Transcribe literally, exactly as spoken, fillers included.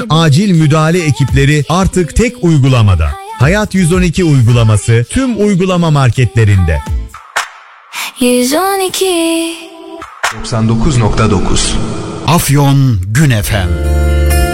acil müdahale ekipleri artık tek uygulamada. Hayat yüz on iki uygulaması tüm uygulama marketlerinde. yüz on iki doksan dokuz nokta dokuz Afyon Gün Efem.